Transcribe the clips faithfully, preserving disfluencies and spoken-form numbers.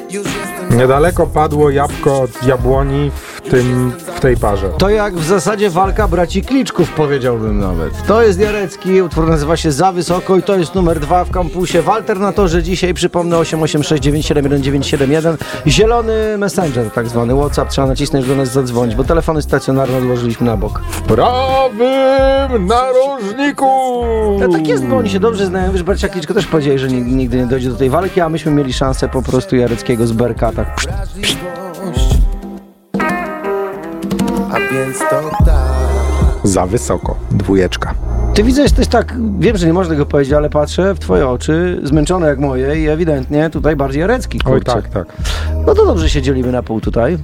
Niedaleko padło jabłko od jabłoni w, tym, w tej parze. To jak w zasadzie walka braci Kliczków, powiedziałbym nawet. To jest Jarecki, utwór nazywa się Za Wysoko i to jest numer dwa w kampusie. W Alternatorze dzisiaj, przypomnę, osiem osiem sześć dziewięć siedem jeden dziewięć siedem jeden. Zielony Messenger, tak zwany WhatsApp, trzeba nacisnąć, do nas zadzwonić, bo telefony stacjonarne odłożyliśmy na bok. W prawym narożniku! No tak jest, bo oni się dobrze znają. Wiesz, bracia Kliczko też powiedzieli, że nigdy, nigdy nie dojdzie do tej walki, a myśmy mieli szansę po prostu Jareckiego z Berka tak pszt, pszt. A więc to tak. Za wysoko. Dwójeczka. Ty widzę, jesteś tak, wiem, że nie można tego powiedzieć, ale patrzę w twoje oczy, zmęczone jak moje i ewidentnie tutaj bardziej Jarecki, kurczę. Oj, tak, tak. No to dobrze się dzielimy na pół tutaj.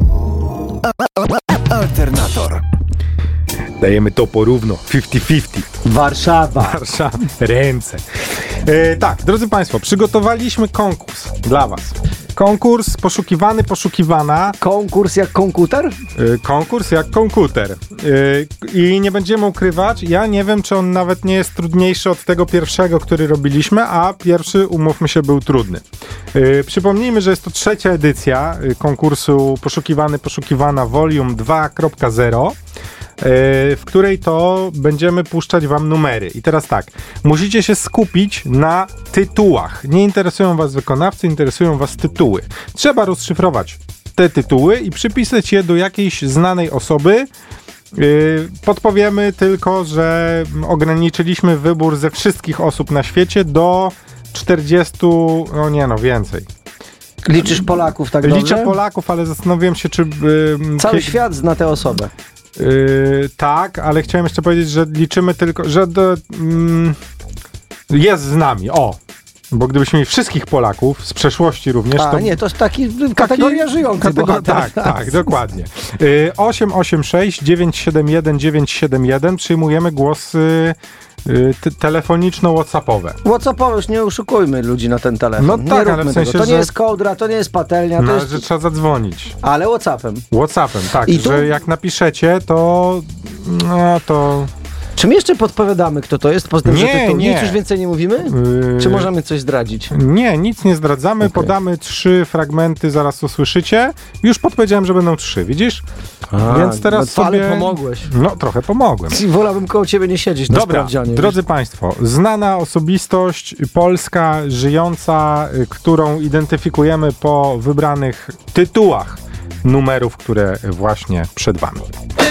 Alternator. Dajemy to porówno. pięćdziesiąt pięćdziesiąt. Warszawa. Warszawa. Ręce. E, tak, drodzy Państwo, przygotowaliśmy konkurs dla Was. Konkurs poszukiwany, poszukiwana. Konkurs jak komputer? E, konkurs jak komputer. E, I nie będziemy ukrywać, ja nie wiem, czy on nawet nie jest trudniejszy od tego pierwszego, który robiliśmy, a pierwszy, umówmy się, był trudny. E, przypomnijmy, że jest to trzecia edycja konkursu poszukiwany, poszukiwana Volume dwa kropka zero. W której to będziemy puszczać wam numery. I teraz tak, musicie się skupić na tytułach. Nie interesują was wykonawcy, interesują was tytuły. Trzeba rozszyfrować te tytuły i przypisać je do jakiejś znanej osoby. Podpowiemy tylko, że ograniczyliśmy wybór ze wszystkich osób na świecie do czterdziestu, no nie no, więcej. Liczysz Polaków tak Liczę dobrze? Polaków, ale zastanowiłem się, czy... Yy, Cały kiedy... świat zna tę osobę. Yy, tak, ale chciałem jeszcze powiedzieć, że liczymy tylko, że do, mm, jest z nami, o, bo gdybyśmy mieli wszystkich Polaków, z przeszłości również, A, to... nie, to jest taki kategoria żyjący kategor- bohater. Tak, tak, dokładnie. Yy, osiem osiem sześć dziewięć siedem jeden dziewięć siedem jeden przyjmujemy głosy yy, te- telefoniczno-whatsappowe. WhatsAppowo, już nie oszukujmy ludzi na ten telefon. No nie tak, róbmy ale w sensie, tego. To nie że- jest kołdra, to nie jest patelnia, to No, jest... że trzeba zadzwonić. Ale WhatsAppem. Whatsappem, tak, I tu- że jak napiszecie, to... No, to... Czy my jeszcze podpowiadamy, kto to jest? Poza tym, że Nie, tytuł. nie. Nic już więcej nie mówimy? Yy, Czy możemy coś zdradzić? Nie, nic nie zdradzamy, Okay. podamy trzy fragmenty, zaraz usłyszycie. Już podpowiedziałem, że będą trzy, widzisz? A, Więc teraz no, sobie... Ale pomogłeś. No, trochę pomogłem. Wolałbym koło ciebie nie siedzieć na Dobra, sprawdzianie. drodzy Państwo, znana osobistość polska, żyjąca, y, którą identyfikujemy po wybranych tytułach numerów, które właśnie przed Wami.